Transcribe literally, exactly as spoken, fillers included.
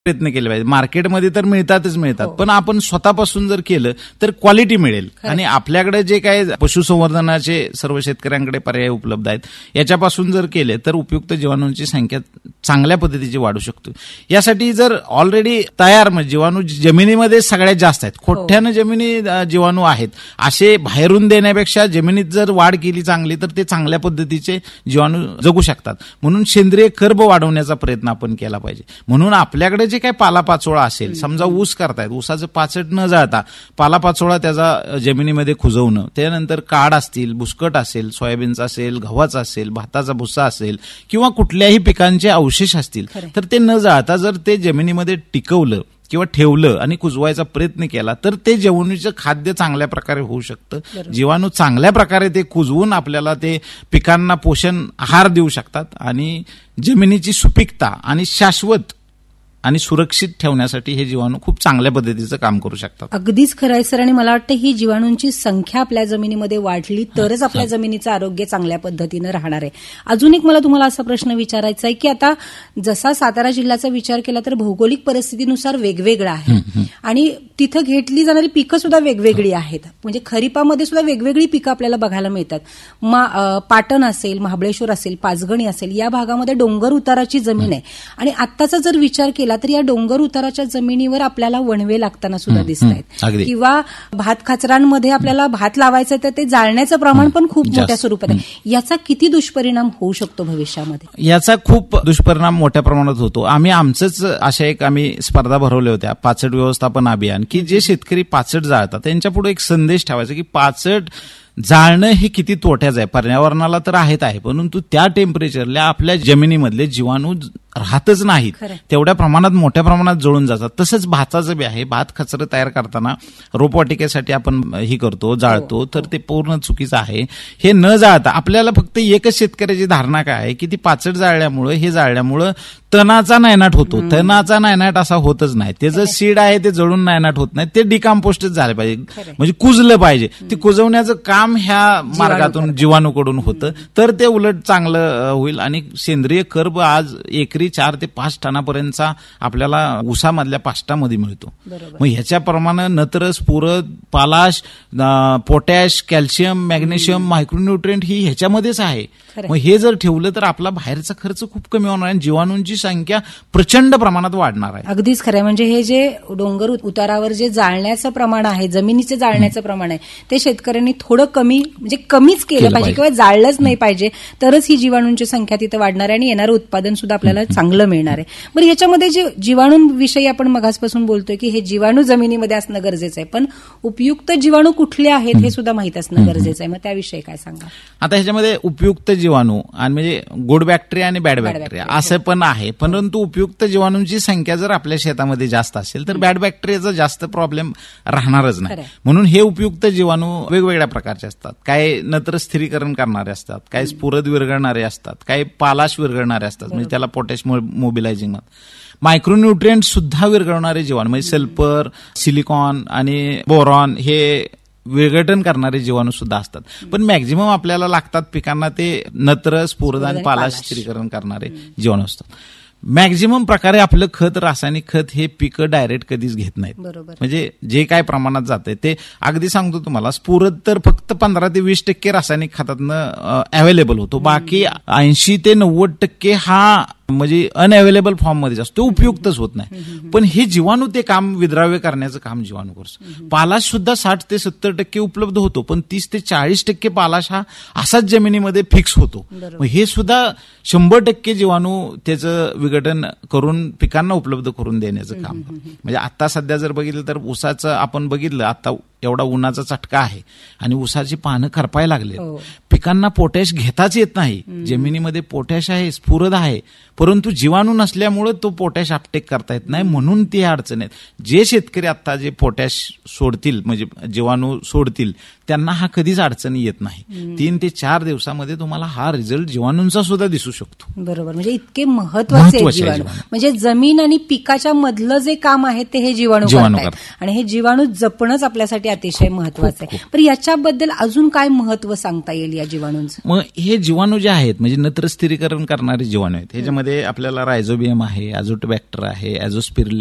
प्रयत्न केले पाहिजे. मार्केटमध्ये तर मिळतातच मिळतात, पण आपण स्वतःपासून जर केलं तर क्वालिटी मिळेल. आणि आपल्याकडे जे काय पशुसंवर्धनाचे सर्व शेतकऱ्यांकडे पर्याय उपलब्ध आहेत याच्यापासून जर केले तर उपयुक्त जीवाणूंची संख्या चांगल्या पद्धतीची वाढू शकतो. यासाठी जर ऑलरेडी तयार म्हणजे जीवाणू जमिनीमध्ये सगळ्यात जास्त आहेत, खोट्यानं जमिनी जीवाणू आहेत असे बाहेरून देण्यापेक्षा जमिनीत जर वाढ केली चांगली तर ते चांगल्या पद्धतीचे जीवाणू जगू शकतात. म्हणून सेंद्रिय कर्ब वाढवण्याचा प्रयत्न आपण केला पाहिजे. म्हणून आपल्याकडे जे काही पालापाचोळा असेल, समजा ऊस करतायत, ऊसाचं पाचट न जाता पालापाचोळा त्याचा जमिनीमध्ये खुजवणं, त्यानंतर काड असतील, बुसकट असेल, सोयाबीनचा असेल, गव्हाचा असेल, भाताचा भुसा असेल किंवा कुठल्याही पिकांचे अवशेष असतील तर ते न जाता जर ते जमिनीमध्ये टिकवलं किंवा ठेवलं आणि कुजवायचा प्रयत्न केला तर ते जीवाणूचं खाद्य चांगल्या प्रकारे होऊ शकतं. जीवाणू चांगल्या प्रकारे ते कुजवून आपल्याला ते पिकांना पोषण आहार देऊ शकतात आणि जमिनीची सुपीकता आणि शाश्वत आणि सुरक्षित ठेवण्यासाठी हे जीवाणू खूप चांगल्या पद्धतीचं काम करू शकतात. अगदीच खरं आहे सर. आणि मला वाटतं ही जीवाणूंची संख्या आपल्या जमिनीमध्ये वाढली तरच आपल्या जमिनीचं आरोग्य चांगल्या पद्धतीनं राहणार आहे. अजून एक मला तुम्हाला असा प्रश्न विचारायचा आहे की आता जसा सातारा जिल्ह्याचा विचार केला तर भौगोलिक परिस्थितीनुसार वेगवेगळा आहे आणि तिथं घेतली जाणारी पिकं सुद्धा वेगवेगळी आहेत. म्हणजे खरीपामध्ये सुद्धा वेगवेगळी पिकं आपल्याला बघायला मिळतात. पाटण असेल, महाबळेश्वर असेल, पाचगणी असेल या भागामध्ये डोंगर उताराची जमीन आहे आणि आत्ताचा जर विचार केला तर या डोंगर उताराच्या जमिनीवर आपल्याला वणवे लागताना सुद्धा दिसत आहेत किंवा भात खाचरांमध्ये आपल्याला भात लावायचं तर ते जाळण्याचं प्रमाण पण खूप मोठ्या स्वरूपात आहे. याचा किती दुष्परिणाम होऊ शकतो भविष्यामध्ये? याचा खूप दुष्परिणाम मोठ्या प्रमाणात होतो. आम्ही आमचंच अशा एक आम्ही स्पर्धा भरवल्या होत्या, पाचट व्यवस्थापन अभियान, की जे शेतकरी पाचट जाळतात त्यांच्या पुढे एक संदेश ठेवायचा की पाचट जाळणं हे किती तोट्याचं आहे. पर्यावरणाला तर आहेत आहे, परंतु त्या टेम्परेचरला आपल्या जमिनीमधले जीवाणू राहतच नाहीत, तेवढ्या प्रमाणात मोठ्या प्रमाणात जळून जातात. तसंच भाताचं बी आहे. भात खचरं तयार करताना रोपवाटिकेसाठी आपण ही करतो, जाळतो, तर ते पूर्ण चुकीचं आहे. हे न जाळता आपल्याला फक्त एकच शेतकऱ्याची धारणा काय आहे की ती पाचट जाळल्यामुळं हे जाळल्यामुळं तणाचा नायनाट होतो. तणाचा नायनाट असा होतच नाही. त्याचं सीड आहे ते जळून नायनाट होत नाही, ते डिकम्पोस्टच झालं पाहिजे, म्हणजे कुजलं पाहिजे. ते कुजवण्याचं काम ह्या मार्गातून जीवाणूकडून होतं तर ते उलट चांगलं होईल. आणि सेंद्रिय कर्ब आज एकरी चार ते पाच टनापर्यंतचा आपल्याला ऊसामधल्या पाष्टामध्ये मिळतो. मग ह्याच्याप्रमाणे नत्र, स्फुरद, पालाश, पोटॅश, कॅल्शियम, मॅग्नेशियम, मायक्रोन्यूट्रिएंट ही ह्याच्यामध्येच आहे. मग हे जर ठेवलं तर आपला बाहेरचा खर्च खूप कमी होणार आहे, जीवाणूंची संख्या प्रचंड प्रमाणात वाढणार आहे. अगदीच खरं आहे. म्हणजे हे जे डोंगर उतारावर जे जाळण्याचं प्रमाण आहे, जमिनीचे जाळण्याचं प्रमाण आहे, ते शेतकऱ्यांनी थोडं कमी म्हणजे कमीच केलं पाहिजे किंवा जाळलंच नाही पाहिजे, तरच ही जीवाणूंची संख्या तिथं वाढणार आहे आणि येणारं उत्पादन सुद्धा आपल्याला चांगलं मिळणार आहे. बरं, याच्यामध्ये जे जीवाणूंविषयी आपण मगासपासून बोलतोय की हे जीवाणू जमिनीमध्ये असणं गरजेचं आहे, पण उपयुक्त जीवाणू कुठले आहेत हे सुद्धा माहित असणं गरजेचं आहे. मग त्याविषयी काय सांगा? आता ह्याच्यामध्ये उपयुक्त जीवाणू आणि म्हणजे गुड बॅक्टेरिया आणि बॅड बॅक्टेरिया असं पण आहे, परंतु उपयुक्त जीवाणूंची संख्या जर आपल्या शेतामध्ये जास्त असेल तर बॅड बॅक्टेरियाचा जास्त प्रॉब्लेम राहणारच नाही. म्हणून हे उपयुक्त जीवाणू वेगवेगळ्या प्रकारचे असतात. काही नत्र स्थिरीकरण करणारे असतात, काही स्फुरद विरघळणारे असतात, काही पालाश विरघळणारे असतात, म्हणजे त्याला पोटॅश मोबिलायझिंग. मायक्रोन्यूट्रिएंट सुद्धा विरघळणारे जीवाणू म्हणजे सल्फर, सिलिकॉन आणि बोरॉन हे विघटन करणारे जीवाणू सुद्धा असतात. पण मॅक्झिमम आपल्याला लागतात पिकांना ते नत्र, स्फुरद आणि पालाश स्थिरीकरण करणारे जीवाणू असतात. मॅक्झिमम प्रकारे आपलं खत, रासायनिक खत हे पिकं डायरेक्ट कधीच घेत नाहीत. म्हणजे जे काय प्रमाणात जाते ते अगदी सांगतो तुम्हाला, स्फुरद तर फक्त पंधरा ते वीस टक्के रासायनिक खतातनं अवेलेबल होतो, बाकी ऐंशी ते नव्वद टक्के हा म्हणजे अनअवेलेबल फॉर्म मध्ये असतो, उपयुक्तच होत नाही. पण हे जीवाणू ते काम विद्राव्य करण्याचं काम जीवाणू करतो. पालाश सुद्धा साठ ते सत्तर टक्के उपलब्ध होतो, पण तीस ते चाळीस टक्के पालाश हा असाच जमिनीमध्ये फिक्स होतो. हे सुद्धा शंभर टक्के जीवाणू त्याचं विघटन करून पिकांना उपलब्ध करून देण्याचं काम. म्हणजे आता सध्या जर बघितलं तर ऊसाचं आपण बघितलं, आता एवढा उन्हाचा चटका आहे आणि ऊसाची पानं करपायला लागले, पिकांना पोटॅश घेताच येत नाही. जमिनीमध्ये पोटॅश आहे, स्फुरद आहे, परंतु जीवाणू नसल्यामुळे तो पोटॅश अपटेक करता येत नाही, म्हणून ती अडचण आहेत. जे शेतकरी आता जे पोटॅश सोडतील म्हणजे जीवाणू सोडतील त्यांना हा कधीच अडचणी येत नाही. तीन ते चार दिवसामध्ये तुम्हाला हा रिझल्ट जीवाणूंचा सुद्धा दिसू शकतो. बरोबर. म्हणजे इतके महत्वाचे आहेत जीवाणू. म्हणजे जमीन आणि पिकाच्या मधलं जे काम आहे ते हे जीवाणू करतात आणि हे जीवाणू जपणंच आपल्यासाठी अतिशय महत्वाचं आहे. पण याच्याबद्दल अजून काय महत्व सांगता येईल या जीवाणूंचं? मग हे जीवाणू जे आहेत म्हणजे नत्र स्थिरीकरण करणारे जीवाणू आहेत, ह्याच्यामध्ये आपल्याला रायझोबियम आहे, अझोटोबॅक्टर आहे, ॲझोस्पिरिल्लम